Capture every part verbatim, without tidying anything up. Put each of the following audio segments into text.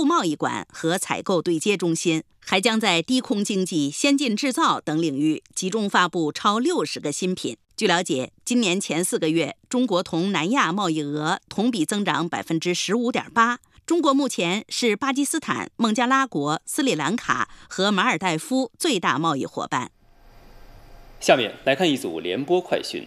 务贸易馆和采购对接中心，还将在低空经济、先进制造等领域集中发布超六十个新品。据了解，今年前四个月，中国同南亚贸易额同比增长百分之十五点八。中国目前是巴基斯坦、孟加拉国、斯里兰卡和马尔代夫最大贸易伙伴。 下面来看一组联播快讯。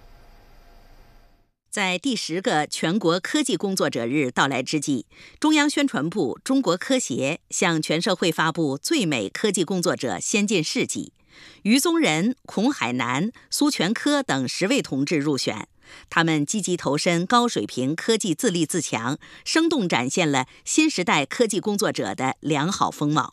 在第十个全国科技工作者日到来之际，中央宣传部、中国科协向全社会发布最美科技工作者先进事迹。于宗仁、孔海南、苏全科等十位同志入选，他们积极投身高水平科技自立自强，生动展现了新时代科技工作者的良好风貌。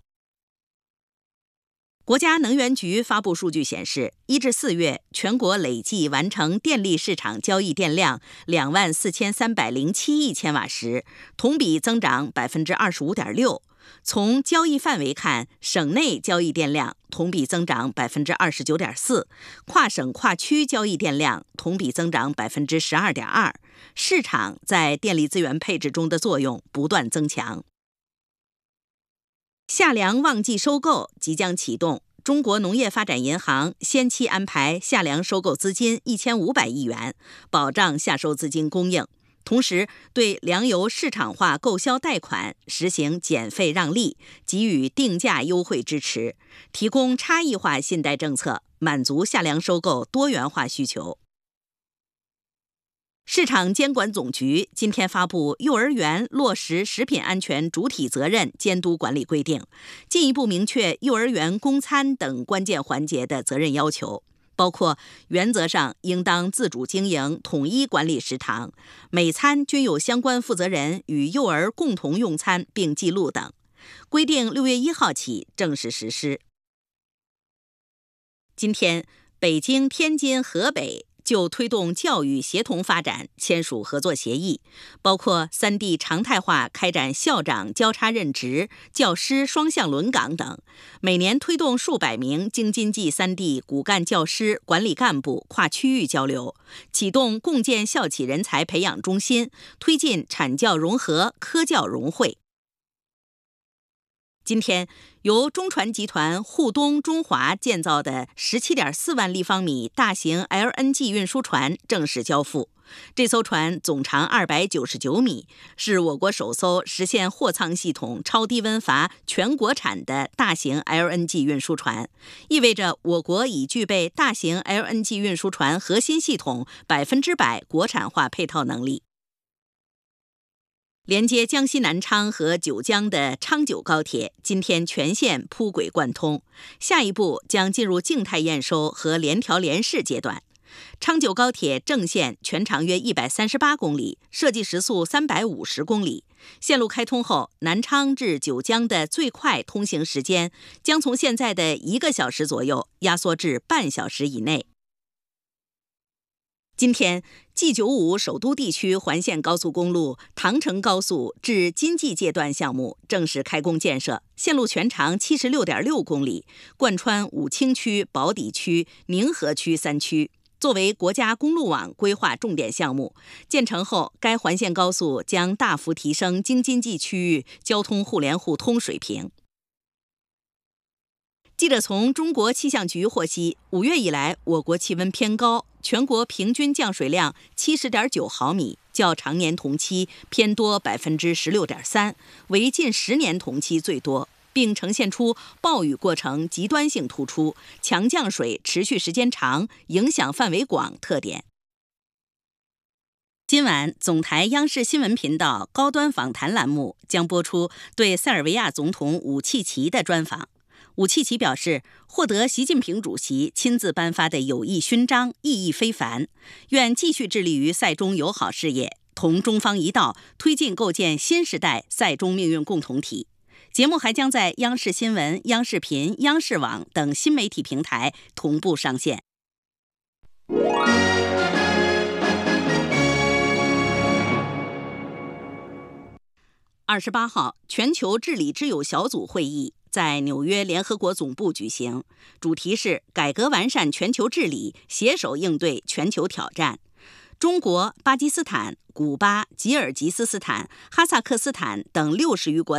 国家能源局发布数据显示，一至四月，全国累计完成电力市场交易电量两万四千三百零七亿千瓦时，同比增长百分之二十五点六。从交易范围看，省内交易电量同比增长百分之二十九点四，跨省跨区交易电量同比增长百分之十二点二。市场在电力资源配置中的作用不断增强。夏粮旺季收购即将启动，中国农业发展银行先期安排夏粮收购资金一千五百亿元，保障夏收资金供应。同时，对粮油市场化购销贷款实行减费让利，给予定价优惠支持，提供差异化信贷政策，满足夏粮收购多元化需求。市场监管总局今天发布幼儿园落实食品安全主体责任监督管理规定，进一步明确幼儿园供餐等关键环节的责任要求，包括原则上应当自主经营、统一管理食堂，每餐均有相关负责人与幼儿共同用餐并记录等。规定六月一号起正式实施。今天，北京、天津、河北就推动教育协同发展签署合作协议，包括三地常态化开展校长交叉任职、教师双向轮岗等，每年推动数百名京津冀三地骨干教师、管理干部跨区域交流，启动共建校企人才培养中心，推进产教融合、科教融汇。今天，由中船集团沪东中华建造的 十七点四万立方米大型 L N G 运输船正式交付。这艘船总长二百九十九米，是我国首艘实现货舱系统超低温阀全国产的大型 L N G 运输船，意味着我国已具备大型 L N G 运输船核心系统百分之百国产化配套能力。连接江西南昌和九江的昌九高铁今天全线铺轨贯通，下一步将进入静态验收和联调联试阶段。昌九高铁正线全长约一百三十八公里，设计时速三百五十公里。线路开通后，南昌至九江的最快通行时间将从现在的一个小时左右压缩至半小时以内。今天 G 九五 首都地区环线高速公路唐城高速至津冀界段项目正式开工建设，线路全长 七十六点六公里，贯穿武清区、宝坻区、宁河区三区。作为国家公路网规划重点项目，建成后，该环线高速将大幅提升京津冀区域交通互联互通水平。记者从中国气象局获悉，五月以来，我国气温偏高，全国平均降水量 七十点九毫米，较常年同期偏多 百分之十六点三， 为近十年同期最多，并呈现出暴雨过程极端性突出、强降水持续时间长、影响范围广特点。今晚，总台央视新闻频道高端访谈栏目将播出对塞尔维亚总统武契奇的专访。武契奇表示，获得习近平主席亲自颁发的友谊勋章意义非凡，愿继续致力于塞中友好事业，同中方一道推进构建新时代塞中命运共同体。节目还将在央视新闻、央视频、央视网等新媒体平台同步上线。二十八号，全球治理之友小组会议在纽约联合国总部举行，主题是改革完善全球治理，携手应对全球挑战。中国、巴基斯坦、古巴、吉尔吉斯斯坦、哈萨克斯坦等六十余国